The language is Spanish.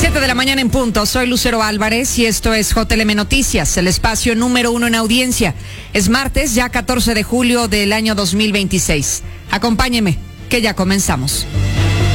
7 de la mañana en punto. Soy Lucero Álvarez y esto es JLM Noticias, el espacio número 1 en audiencia. Es martes, ya 14 de julio del año 2026. Acompáñeme, que ya comenzamos.